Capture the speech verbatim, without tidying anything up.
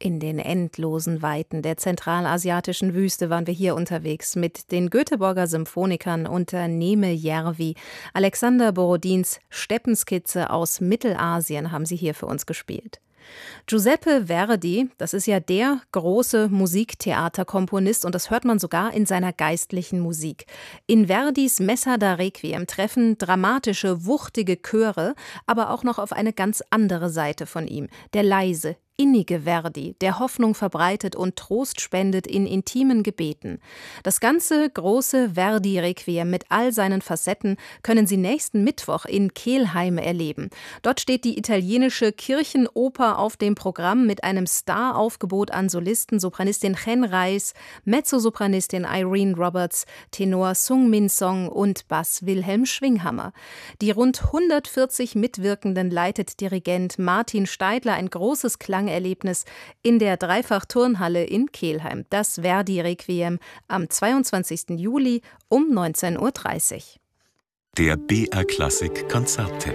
In den endlosen Weiten der zentralasiatischen Wüste waren wir hier unterwegs mit den Göteborger Symphonikern unter Neeme Järvi. Alexander Borodins Steppenskizze aus Mittelasien haben sie hier für uns gespielt. Giuseppe Verdi, das ist ja der große Musiktheaterkomponist und das hört man sogar in seiner geistlichen Musik. In Verdis Messa da Requiem treffen dramatische, wuchtige Chöre, aber auch noch auf eine ganz andere Seite von ihm, der leise, innige Verdi, der Hoffnung verbreitet und Trost spendet in intimen Gebeten. Das ganze große Verdi-Requiem mit all seinen Facetten können Sie nächsten Mittwoch in Kelheim erleben. Dort steht die italienische Kirchenoper auf dem Programm mit einem Star-Aufgebot an Solisten, Sopranistin Chen Reis, Mezzosopranistin Irene Roberts, Tenor Sung Min Song und Bass Wilhelm Schwinghammer. Die rund hundertvierzig Mitwirkenden leitet Dirigent Martin Steidler, ein großes Klang Erlebnis in der Dreifach-Turnhalle in Kelheim. Das Verdi-Requiem am zweiundzwanzigsten Juli um neunzehn Uhr dreißig. Der B R Klassik Konzerttipp.